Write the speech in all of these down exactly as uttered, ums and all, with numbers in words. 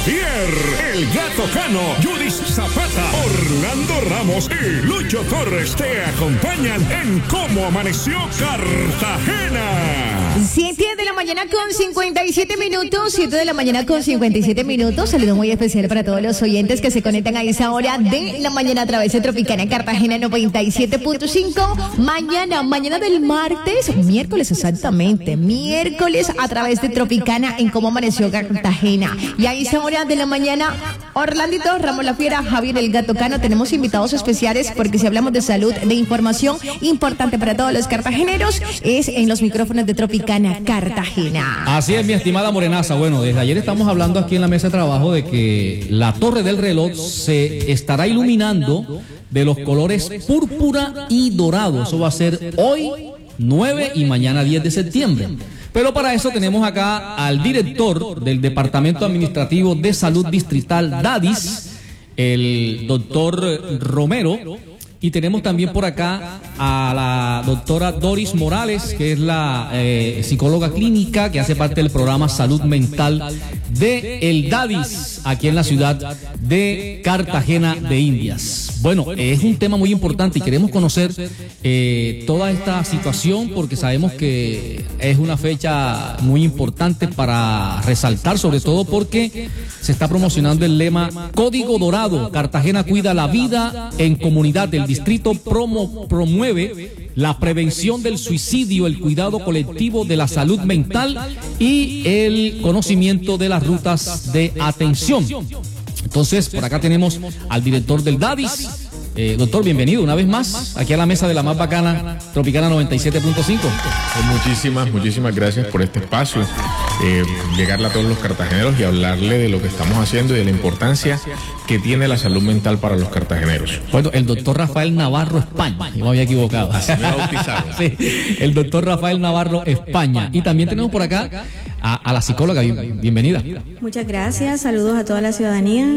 Javier El Gato Cano, Judith Zapata, Orlando Ramos y Lucho Torres te acompañan en Cómo Amaneció Cartagena. siete de la mañana con cincuenta y siete minutos, siete de la mañana con cincuenta y siete minutos. Saludo muy especial para todos los oyentes que se conectan a esa hora de la mañana a través de Tropicana Cartagena noventa y siete punto cinco. Mañana, mañana del martes, miércoles exactamente, miércoles a través de Tropicana en Cómo Amaneció Cartagena. Y a esa hora de la mañana, Orlandito, Ramos La Fiera, Javier El Gato Cano, tenemos invitados especiales porque si hablamos de salud, de información importante para todos los cartageneros, es en los micrófonos de Tropicana Cartagena. Así es, mi estimada Morenaza. Bueno, desde ayer estamos hablando aquí en la mesa de trabajo de que la torre del reloj se estará iluminando de los colores púrpura y dorado. Eso va a ser hoy nueve y mañana diez de septiembre. Pero para eso tenemos acá al director del Departamento Administrativo de Salud Distrital DADIS, el doctor Romero. Y tenemos también por acá a la doctora Doris Morales, que es la eh, psicóloga clínica que hace parte del programa Salud Mental de el DADIS, aquí en la ciudad de Cartagena de Indias. Bueno, es un tema muy importante y queremos conocer eh, toda esta situación porque sabemos que es una fecha muy importante para resaltar, sobre todo porque se está promocionando el lema Código Dorado, Cartagena cuida la vida en comunidad. El distrito promo, promueve la prevención del suicidio, el cuidado colectivo de la salud mental y el conocimiento de las rutas de atención. Entonces, por acá tenemos al director del DADIS. Eh, doctor, bienvenido una vez más aquí a la mesa de la más bacana, Tropicana noventa y siete punto cinco. Pues muchísimas, muchísimas gracias por este espacio. Eh, llegarle a todos los cartageneros y hablarle de lo que estamos haciendo y de la importancia que tiene la salud mental para los cartageneros. Bueno, el doctor Rafael Navarro España, yo me había equivocado. Así me bautizaron. Sí, el doctor Rafael Navarro España. Y también tenemos por acá a, a la psicóloga, bienvenida. Muchas gracias, saludos a toda la ciudadanía.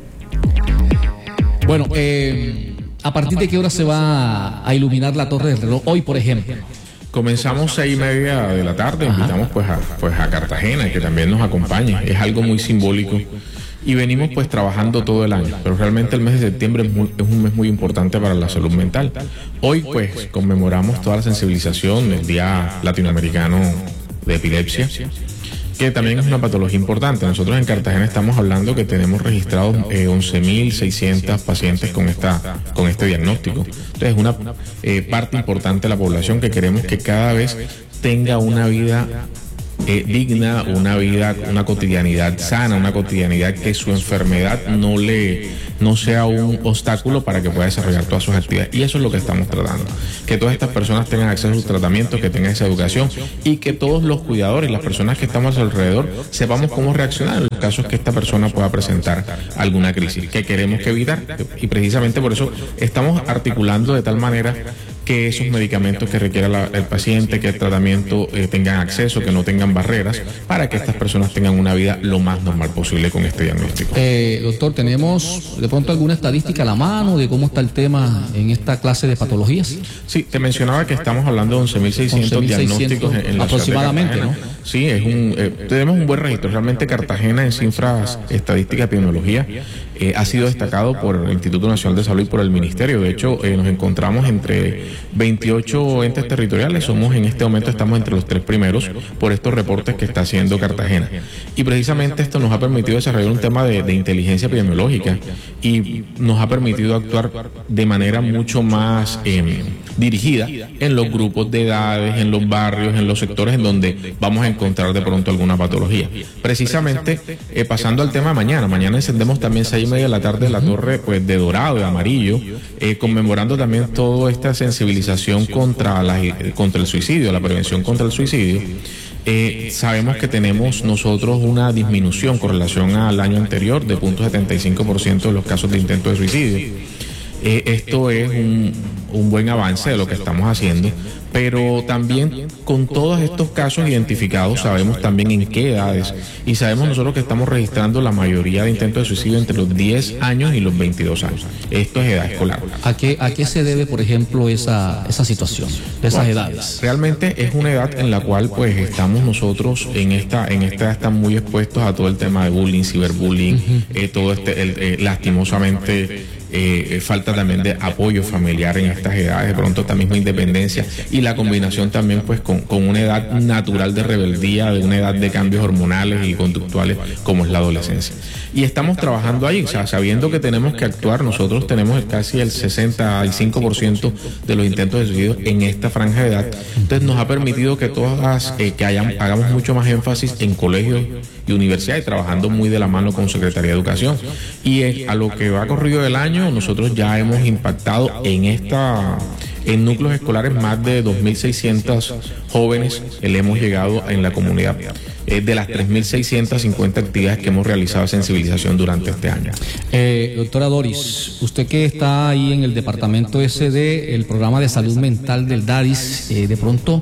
Bueno, eh, ¿a partir de qué hora se va a iluminar la torre del reloj hoy, por ejemplo? Comenzamos seis y media de la tarde, invitamos pues a, pues a Cartagena, que también nos acompañe, es algo muy simbólico y venimos pues trabajando todo el año, pero realmente el mes de septiembre es, muy, es un mes muy importante para la salud mental. Hoy pues conmemoramos toda la sensibilización del Día Latinoamericano de Epilepsia, que también es una patología importante. Nosotros en Cartagena estamos hablando que tenemos registrados eh, once mil seiscientos pacientes con esta con este diagnóstico. Entonces es una eh, parte importante de la población que queremos que cada vez tenga una vida eh, digna, una vida, una cotidianidad sana, una cotidianidad que su enfermedad no le no sea un obstáculo para que pueda desarrollar todas sus actividades. Y eso es lo que estamos tratando, que todas estas personas tengan acceso a sus tratamientos, que tengan esa educación y que todos los cuidadores, las personas que estamos alrededor, sepamos cómo reaccionar en los casos que esta persona pueda presentar alguna crisis, que queremos que evitar. Y precisamente por eso estamos articulando de tal manera que esos medicamentos que requiera la, el paciente, que el tratamiento eh, tengan acceso, que no tengan barreras, para que estas personas tengan una vida lo más normal posible con este diagnóstico. Eh, doctor, ¿tenemos de pronto alguna estadística a la mano de cómo está el tema en esta clase de patologías? Sí, te mencionaba que estamos hablando de once mil seiscientos diagnósticos en, en la aproximadamente, ciudad de Cartagena, ¿no? Sí, es un, eh, tenemos un buen registro. Realmente Cartagena en cifras estadísticas de epidemiología eh, ha sido destacado por el Instituto Nacional de Salud y por el Ministerio. De hecho, eh, nos encontramos entre veintiocho entes territoriales, somos en este momento estamos entre los tres primeros por estos reportes que está haciendo Cartagena. Y precisamente esto nos ha permitido desarrollar un tema de, de inteligencia epidemiológica y nos ha permitido actuar de manera mucho más eh, dirigida en los grupos de edades, en los barrios, en los sectores en donde vamos a encontrar de pronto alguna patología. Precisamente, eh, pasando al tema de mañana, mañana encendemos también seis y media de la tarde la torre pues de dorado, de amarillo, eh, conmemorando también toda esta sensibilización contra, la, contra el suicidio, la prevención contra el suicidio. Eh, sabemos que tenemos nosotros una disminución con relación al año anterior de cero punto setenta y cinco por ciento de los casos de intento de suicidio. Eh, esto es un, un buen avance de lo que estamos haciendo, pero también con todos estos casos identificados sabemos también en qué edades, y sabemos nosotros que estamos registrando la mayoría de intentos de suicidio entre los diez años y los veintidós años. Esto es edad escolar. ¿A qué, a qué se debe, por ejemplo, esa, esa situación de esas bueno, edades? Realmente es una edad en la cual pues estamos nosotros en esta en esta edad están muy expuestos a todo el tema de bullying, ciberbullying, uh-huh. eh, todo este el, eh, lastimosamente Eh, falta también de apoyo familiar en estas edades, de pronto esta misma independencia y la combinación también pues con, con una edad natural de rebeldía, de una edad de cambios hormonales y conductuales como es la adolescencia. Y estamos trabajando ahí, o sea, sabiendo que tenemos que actuar. Nosotros tenemos casi el sesenta y cinco por ciento de los intentos de suicidio en esta franja de edad. Entonces nos ha permitido que todas, eh, que hayan, hagamos mucho más énfasis en colegios y universidades, trabajando muy de la mano con Secretaría de Educación. Y eh, a lo que va corrido del año, nosotros ya hemos impactado en esta en núcleos escolares más de dos mil seiscientos jóvenes, le hemos llegado en la comunidad, eh, de las tres mil seiscientas cincuenta actividades que hemos realizado de sensibilización durante este año. Eh, doctora Doris, usted que está ahí en el departamento S D, el programa de salud mental del DADIS, eh, de pronto,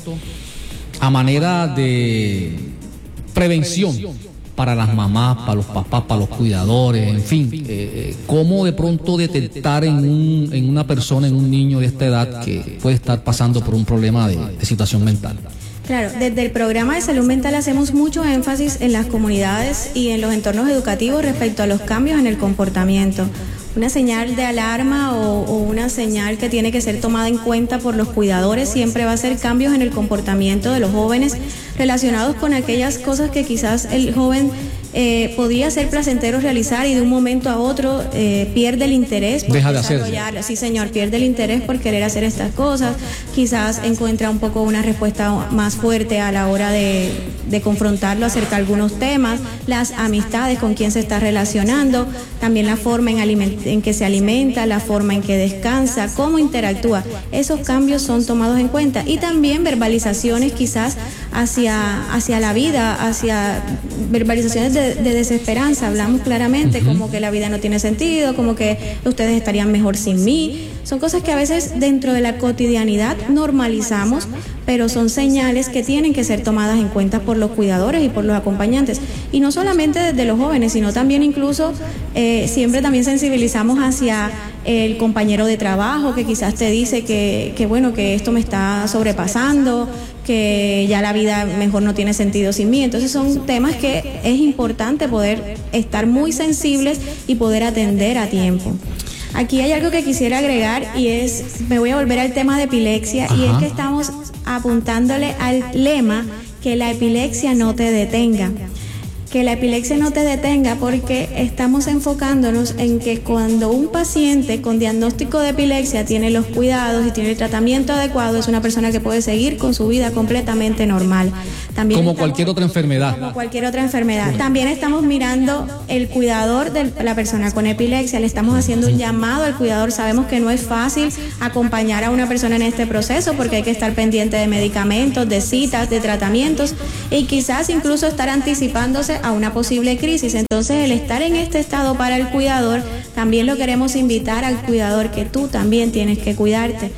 a manera de prevención para las mamás, para los papás, para los cuidadores, en fin, eh, cómo de pronto detectar en, un, en una persona, en un niño de esta edad que puede estar pasando por un problema de, de situación mental. Claro, desde el programa de salud mental hacemos mucho énfasis en las comunidades y en los entornos educativos respecto a los cambios en el comportamiento. Una señal de alarma o, o una señal que tiene que ser tomada en cuenta por los cuidadores siempre va a ser cambios en el comportamiento de los jóvenes relacionados con aquellas cosas que quizás el joven eh, podía ser placentero realizar y de un momento a otro eh, pierde el interés por Deja de desarrollarlo. Sí, señor, pierde el interés por querer hacer estas cosas, quizás encuentra un poco una respuesta más fuerte a la hora de, de confrontarlo acerca de algunos temas, las amistades con quien se está relacionando, también la forma en, aliment- en que se alimenta, la forma en que descansa, cómo interactúa. Esos cambios son tomados en cuenta y también verbalizaciones quizás hacia, hacia la vida, hacia verbalizaciones de, de desesperanza. Hablamos claramente uh-huh. como que la vida no tiene sentido, como que ustedes estarían mejor sin mí. Son cosas que a veces dentro de la cotidianidad normalizamos, pero son señales que tienen que ser tomadas en cuenta por los cuidadores y por los acompañantes. Y no solamente desde los jóvenes, sino también incluso eh, siempre también sensibilizamos hacia el compañero de trabajo que quizás te dice que, que bueno, que esto me está sobrepasando, que ya la vida mejor no tiene sentido sin mí. Entonces son temas que es importante poder estar muy sensibles y poder atender a tiempo. Aquí hay algo que quisiera agregar y es, me voy a volver al tema de epilepsia. Ajá. Y es que estamos apuntándole al lema que la epilepsia no te detenga. Que la epilepsia no te detenga porque estamos enfocándonos en que cuando un paciente con diagnóstico de epilepsia tiene los cuidados y tiene el tratamiento adecuado, es una persona que puede seguir con su vida completamente normal. También como estamos, cualquier otra enfermedad. Como cualquier otra enfermedad. También estamos mirando el cuidador de la persona con epilepsia, le estamos haciendo un llamado al cuidador. Sabemos que no es fácil acompañar a una persona en este proceso porque hay que estar pendiente de medicamentos, de citas, de tratamientos y quizás incluso estar anticipándose a una posible crisis. Entonces el estar en este estado para el cuidador, también lo queremos invitar al cuidador que tú también tienes que cuidarte.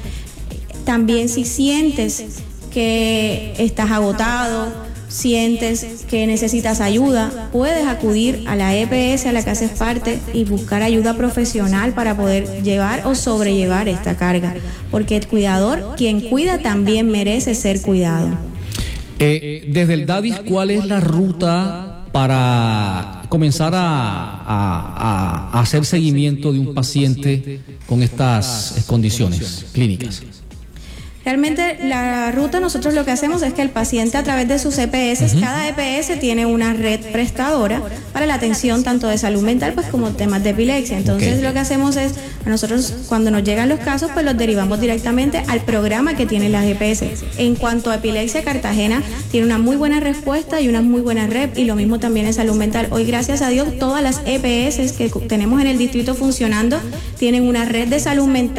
También si sientes que estás agotado, sientes que necesitas ayuda, puedes acudir a la E P S a la que haces parte y buscar ayuda profesional para poder llevar o sobrellevar esta carga, porque el cuidador, quien cuida, también merece ser cuidado. Eh, desde el DADIS, ¿cuál es la ruta para comenzar a, a, a hacer seguimiento de un paciente con estas condiciones clínicas? Realmente la ruta, nosotros lo que hacemos es que el paciente a través de sus E P S, uh-huh. cada E P S tiene una red prestadora para la atención tanto de salud mental pues como temas de epilepsia. Entonces okay. lo que hacemos es, a nosotros cuando nos llegan los casos pues los derivamos directamente al programa que tienen las E P S. En cuanto a epilepsia, Cartagena tiene una muy buena respuesta y una muy buena red, y lo mismo también en salud mental. Hoy, gracias a Dios, todas las E P S que tenemos en el distrito funcionando tienen una red de salud mental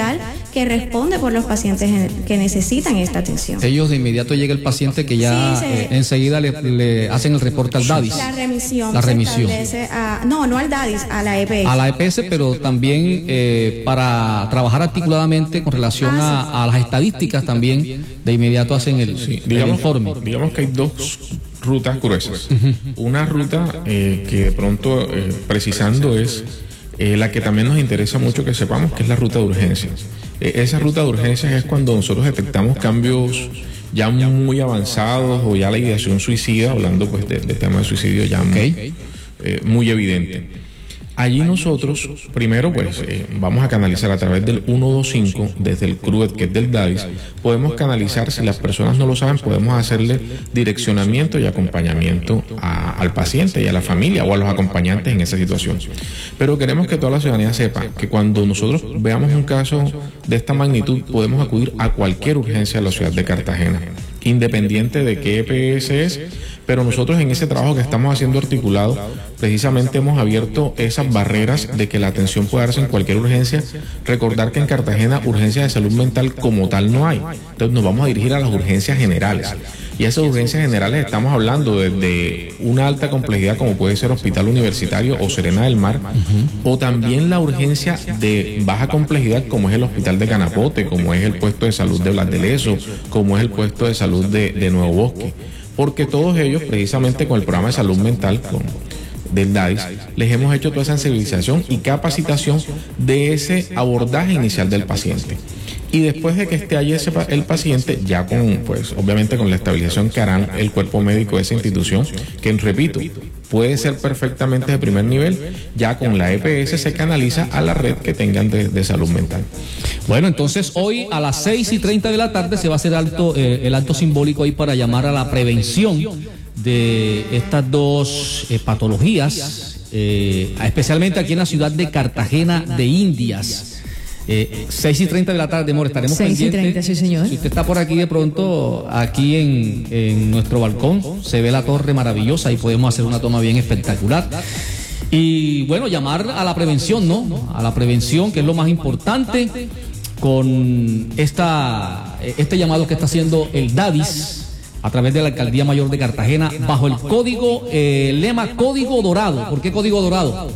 que responde por los pacientes que necesitan esta atención. Ellos de inmediato llega el paciente que ya sí, se, eh, enseguida le, le hacen el reporte al DADIS. La remisión. La remisión. A, no, no al DADIS, a la E P S. A la E P S, pero también eh, para trabajar articuladamente con relación ah, a, a las estadísticas también, de inmediato hacen el, sí, el digamos, informe. Digamos que hay dos rutas gruesas. Uh-huh. Una ruta eh, que de pronto, eh, precisando, es eh, la que también nos interesa mucho que sepamos, que es la ruta de urgencias. Eh, esa ruta de urgencias es cuando nosotros detectamos cambios ya muy avanzados o ya la ideación suicida, hablando pues de, de tema de suicidio ya okay. muy, eh, muy evidente. Allí nosotros, primero pues eh, vamos a canalizar a través del ciento veinticinco, desde el C R U E D, que es del DADIS, podemos canalizar, si las personas no lo saben, podemos hacerle direccionamiento y acompañamiento a, al paciente y a la familia o a los acompañantes en esa situación. Pero queremos que toda la ciudadanía sepa que cuando nosotros veamos un caso de esta magnitud, podemos acudir a cualquier urgencia de la ciudad de Cartagena, independiente de qué E P S es, pero nosotros en ese trabajo que estamos haciendo articulado, precisamente hemos abierto esas barreras de que la atención pueda darse en cualquier urgencia. Recordar que en Cartagena urgencias de salud mental como tal no hay, entonces nos vamos a dirigir a las urgencias generales. Y esas urgencias generales estamos hablando desde una alta complejidad como puede ser Hospital Universitario o Serena del Mar, uh-huh. o también la urgencia de baja complejidad como es el Hospital de Canapote, como es el puesto de salud de Blas de Lezo, como es el puesto de salud de, de Nuevo Bosque, porque todos ellos precisamente con el programa de salud mental con, del DADIS les hemos hecho toda esa sensibilización y capacitación de ese abordaje inicial del paciente. Y después de que esté allí ese, el paciente, ya con, pues, obviamente con la estabilización que harán el cuerpo médico de esa institución, que repito, puede ser perfectamente de primer nivel, ya con la E P S se canaliza a la red que tengan de, de salud mental. Bueno, entonces hoy a las seis y treinta de la tarde se va a hacer alto, eh, el acto simbólico ahí para llamar a la prevención de estas dos eh, patologías, eh, especialmente aquí en la ciudad de Cartagena de Indias. Eh, seis y treinta de la tarde, amor, estaremos pendientes. seis y treinta, sí, señor. Si usted está por aquí de pronto, aquí en, en nuestro balcón, se ve la torre maravillosa y podemos hacer una toma bien espectacular. Y bueno, llamar a la prevención, ¿no? A la prevención, que es lo más importante, con esta, este llamado que está haciendo el DADIS a través de la Alcaldía Mayor de Cartagena, bajo el código, eh, lema Código Dorado. ¿Por qué Código Dorado?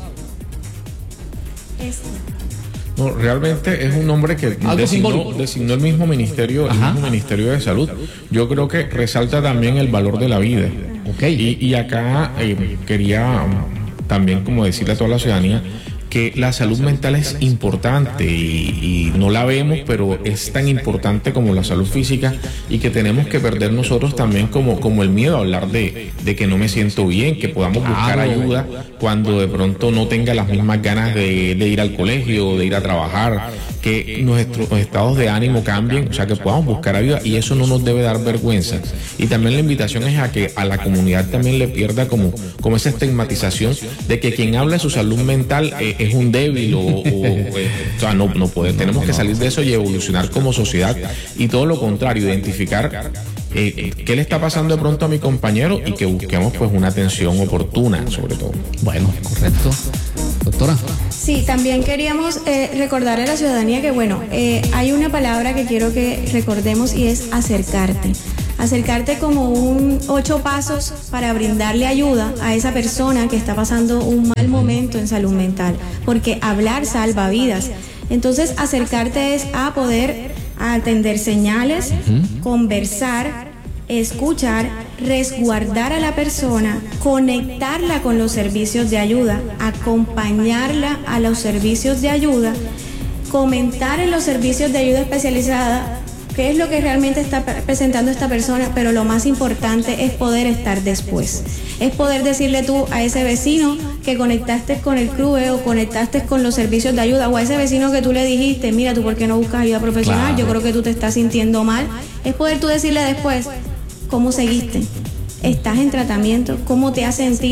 Este. No, realmente es un nombre que designó, designó el mismo ministerio, el mismo Ministerio de Salud. Yo creo que resalta también el valor de la vida. Okay. Y, y acá eh, quería también como decirle a toda la ciudadanía que la salud mental es importante y, y no la vemos, pero es tan importante como la salud física y que tenemos que perder nosotros también como, como el miedo a hablar de, de que no me siento bien, que podamos buscar ayuda cuando de pronto no tenga las mismas ganas de, de ir al colegio, de ir a trabajar, que nuestros estados de ánimo cambien, o sea, que podamos buscar ayuda y eso no nos debe dar vergüenza. Y también la invitación es a que a la comunidad también le pierda como, como esa estigmatización de que quien habla de su salud mental eh, es un débil o, o, eh, o sea, no, no puede, tenemos que salir de eso y evolucionar como sociedad y todo lo contrario, identificar eh, qué le está pasando de pronto a mi compañero y que busquemos pues una atención oportuna sobre todo. Bueno, correcto. Doctora. Sí, también queríamos eh, recordarle a la ciudadanía que, bueno, eh, hay una palabra que quiero que recordemos y es acercarte. Acercarte como un ocho pasos para brindarle ayuda a esa persona que está pasando un mal momento en salud mental, porque hablar salva vidas. Entonces, acercarte es a poder atender señales, uh-huh. conversar, escuchar, resguardar a la persona, conectarla con los servicios de ayuda, acompañarla a los servicios de ayuda, comentar en los servicios de ayuda especializada qué es lo que realmente está presentando esta persona, pero lo más importante es poder estar después. Es poder decirle tú a ese vecino que conectaste con el C R U E o conectaste con los servicios de ayuda, o a ese vecino que tú le dijiste, mira, tú por qué no buscas ayuda profesional, claro. Yo creo que tú te estás sintiendo mal. Es poder tú decirle después, ¿cómo seguiste? ¿Estás en tratamiento? ¿Cómo te has sentido?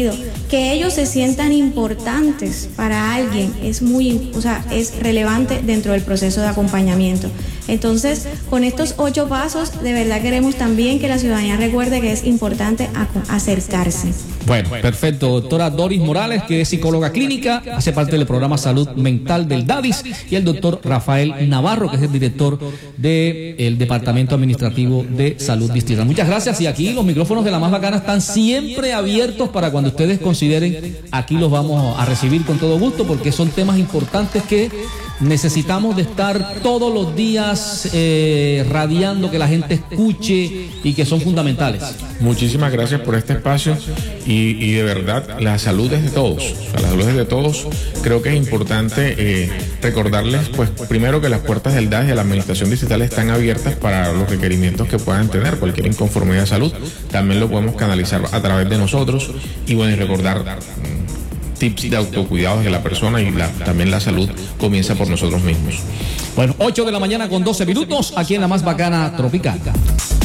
que ellos se sientan importantes para alguien es muy, o sea, es relevante dentro del proceso de acompañamiento. Entonces, con estos ocho pasos, de verdad queremos también que la ciudadanía recuerde que es importante acercarse. Bueno, perfecto. Doctora Doris Morales, que es psicóloga clínica, hace parte del programa Salud Mental del DADIS, y el doctor Rafael Navarro, que es el director del Departamento Administrativo de Salud Distrital. Muchas gracias, y aquí los micrófonos de La Más Bacana están siempre abiertos para cuando ustedes consideren. Aquí los vamos a recibir con todo gusto, porque son temas importantes que necesitamos de estar todos los días eh, radiando, que la gente escuche y que son fundamentales. Muchísimas gracias por este espacio y, y de verdad la salud es de todos, o sea, la salud es de todos. Creo que es importante eh, recordarles, pues primero, que las puertas del D A D I S y de la Administración Distrital están abiertas para los requerimientos que puedan tener, cualquier inconformidad de salud, también lo podemos canalizar a través de nosotros, y bueno, y recordar tips de autocuidado de la persona, y la, también la salud comienza por nosotros mismos. Bueno, ocho de la mañana con doce minutos, aquí en La Más Bacana Tropical.